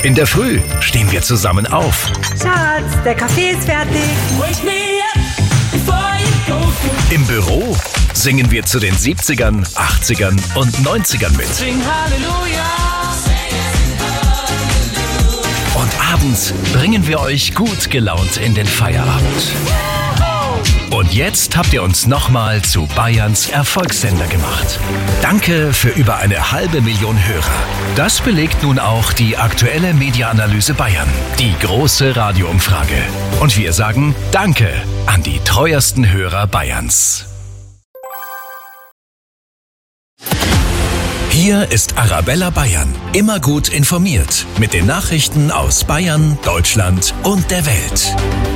In der Früh stehen wir zusammen auf. Schatz, der Kaffee ist fertig. Im Büro singen wir zu den 70ern, 80ern und 90ern mit. Sing Halleluja. Und abends bringen wir euch gut gelaunt in den Feierabend. Und jetzt habt ihr uns nochmal zu Bayerns Erfolgssender gemacht. Danke für über 500.000 Hörer. Das belegt nun auch die aktuelle Media-Analyse Bayern, die große Radioumfrage. Und wir sagen Danke an die treuesten Hörer Bayerns. Hier ist Arabella Bayern, immer gut informiert mit den Nachrichten aus Bayern, Deutschland und der Welt.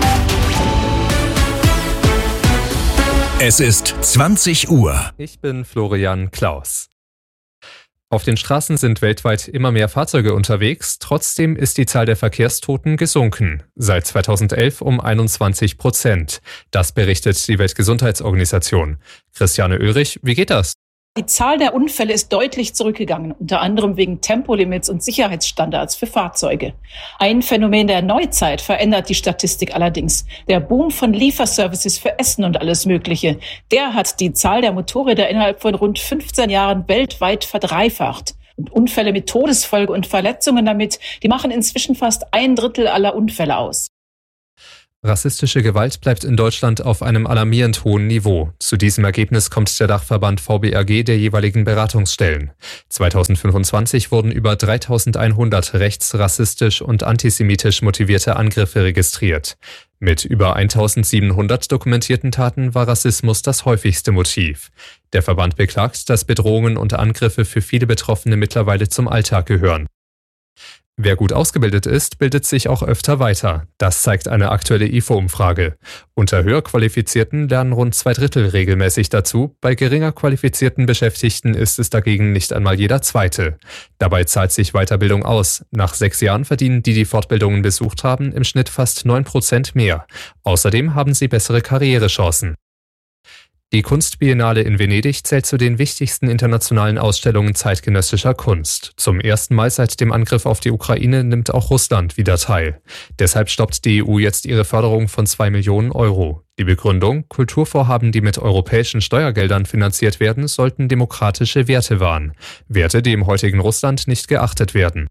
Es ist 20 Uhr. Ich bin Florian Klaus. Auf den Straßen sind weltweit immer mehr Fahrzeuge unterwegs, trotzdem ist die Zahl der Verkehrstoten gesunken, seit 2011 um 21%. Das berichtet die Weltgesundheitsorganisation. Christiane Oehrich, wie geht das? Die Zahl der Unfälle ist deutlich zurückgegangen, unter anderem wegen Tempolimits und Sicherheitsstandards für Fahrzeuge. Ein Phänomen der Neuzeit verändert die Statistik allerdings. Der Boom von Lieferservices für Essen und alles Mögliche, der hat die Zahl der Motorräder innerhalb von rund 15 Jahren weltweit verdreifacht. Und Unfälle mit Todesfolge und Verletzungen damit, die machen inzwischen fast 1/3 aller Unfälle aus. Rassistische Gewalt bleibt in Deutschland auf einem alarmierend hohen Niveau. Zu diesem Ergebnis kommt der Dachverband VBAG der jeweiligen Beratungsstellen. 2025 wurden über 3.100 rechts-, rassistisch und antisemitisch motivierte Angriffe registriert. Mit über 1.700 dokumentierten Taten war Rassismus das häufigste Motiv. Der Verband beklagt, dass Bedrohungen und Angriffe für viele Betroffene mittlerweile zum Alltag gehören. Wer gut ausgebildet ist, bildet sich auch öfter weiter. Das zeigt eine aktuelle IFO-Umfrage. Unter höher Qualifizierten lernen rund 2/3 regelmäßig dazu. Bei geringer qualifizierten Beschäftigten ist es dagegen nicht einmal jeder Zweite. Dabei zahlt sich Weiterbildung aus. Nach 6 Jahren verdienen die Fortbildungen besucht haben, im Schnitt fast 9% mehr. Außerdem haben sie bessere Karrierechancen. Die Kunstbiennale in Venedig zählt zu den wichtigsten internationalen Ausstellungen zeitgenössischer Kunst. Zum ersten Mal seit dem Angriff auf die Ukraine nimmt auch Russland wieder teil. Deshalb stoppt die EU jetzt ihre Förderung von 2 Millionen Euro. Die Begründung: Kulturvorhaben, die mit europäischen Steuergeldern finanziert werden, sollten demokratische Werte wahren. Werte, die im heutigen Russland nicht geachtet werden.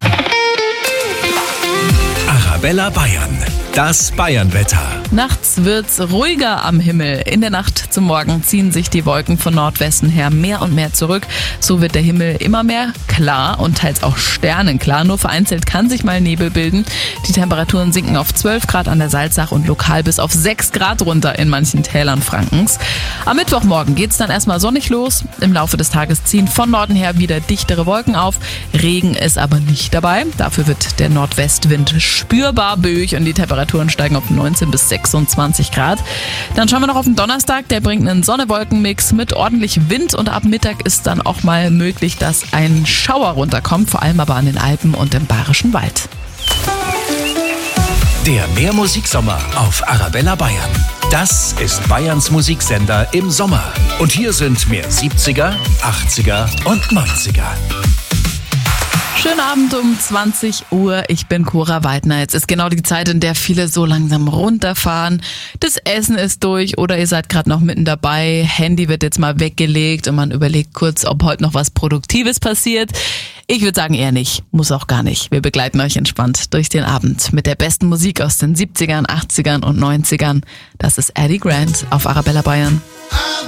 Arabella Bayern, das Bayernwetter. Nachts wird's ruhiger am Himmel. In der Nacht zum Morgen ziehen sich die Wolken von Nordwesten her mehr und mehr zurück. So wird der Himmel immer mehr klar und teils auch sternenklar. Nur vereinzelt kann sich mal Nebel bilden. Die Temperaturen sinken auf 12 Grad an der Salzach und lokal bis auf 6 Grad runter in manchen Tälern Frankens. Am Mittwochmorgen geht's dann erstmal sonnig los. Im Laufe des Tages ziehen von Norden her wieder dichtere Wolken auf. Regen ist aber nicht dabei. Dafür wird der Nordwestwind spürbar böig und die Temperaturen steigen auf 19 bis 26 Grad. Dann schauen wir noch auf den Donnerstag. Der bringt einen Sonne-Wolken-Mix mit ordentlich Wind und ab Mittag ist dann auch mal möglich, dass ein Schauer runterkommt, vor allem aber an den Alpen und im Bayerischen Wald. Der Mehrmusiksommer auf Arabella Bayern. Das ist Bayerns Musiksender im Sommer. Und hier sind mehr 70er, 80er und 90er. Schönen Abend um 20 Uhr. Ich bin Cora Weidner. Jetzt ist genau die Zeit, in der viele so langsam runterfahren. Das Essen ist durch oder ihr seid gerade noch mitten dabei. Handy wird jetzt mal weggelegt und man überlegt kurz, ob heute noch was Produktives passiert. Ich würde sagen eher nicht. Muss auch gar nicht. Wir begleiten euch entspannt durch den Abend mit der besten Musik aus den 70ern, 80ern und 90ern. Das ist Eddie Grant auf Arabella Bayern.